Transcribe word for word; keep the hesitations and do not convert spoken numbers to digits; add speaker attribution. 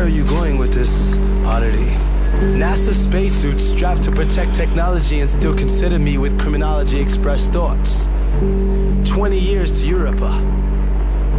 Speaker 1: are you going with this, oddity? NASA spacesuit strapped to protect technology and still consider me with criminology express thoughts. Twenty years to Europa.